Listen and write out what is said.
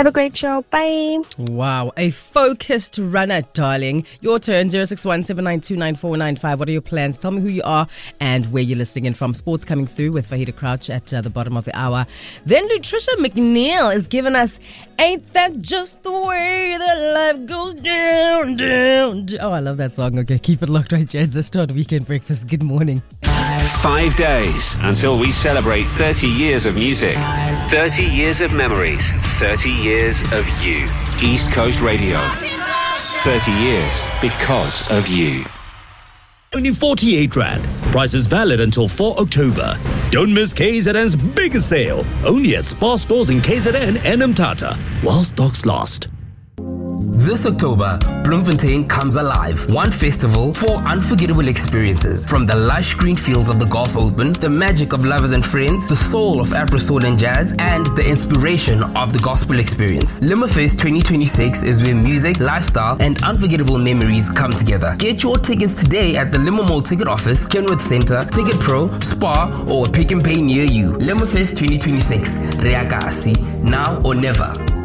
Have a great show. Bye. Wow, a focused runner, darling. Your turn, 061-792-9495. What are your plans? Tell me who you are and where you're listening in from. Sports coming through with Fahida Crouch at the bottom of the hour. Then Lutricia McNeil is giving us Ain't That Just the Way That Life Goes Down, Down, Down. Oh, I love that song. Okay, keep it locked right here. It's Start Weekend Breakfast. Good morning. 5 days until we celebrate 30 years of music, 30 years of memories, 30 years of you. East Coast Radio. 30 years because of you. Only 48 Rand. Prices valid until 4 October. Don't miss KZN's biggest sale. Only at Spar stores in KZN and Mthatha. While stocks last. This October, Bloemfontein comes alive. One festival, 4 unforgettable experiences. From the lush green fields of the Golf Open, the magic of Lovers and Friends, the soul of Afro Soul and Jazz, and the inspiration of the gospel experience. Limofest 2026 is where music, lifestyle, and unforgettable memories come together. Get your tickets today at the Limo Mall Ticket Office, Kenwood Center, Ticket Pro, Spar, or Pick and Pay near you. Limofest 2026. Reagasi, now or never.